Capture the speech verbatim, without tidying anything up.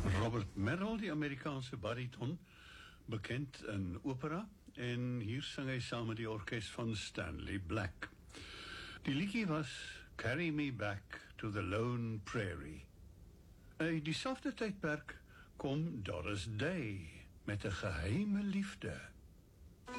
Robert Merrill, die Amerikaanse bariton, bekend in opera, en hier sing hy saam met die orkes van Stanley Black. Die liedjie was Carry Me Back to the Lone Prairie. Uit dieselfde tydperk kom Doris Day met 'n geheime liefde.